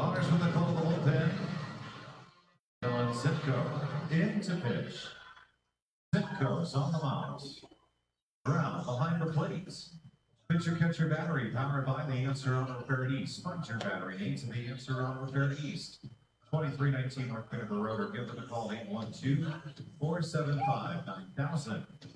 Honors with the call of the bullpen. Dylan Sitko into pitch. Sitko's on the mound. Brown behind the plate. Pitcher catcher battery powered by the Answer Auto Repair East. Find your battery needs in the Answer Auto Repair East. 2319 North Vancouver Road, or give them a call at 812-475-9000.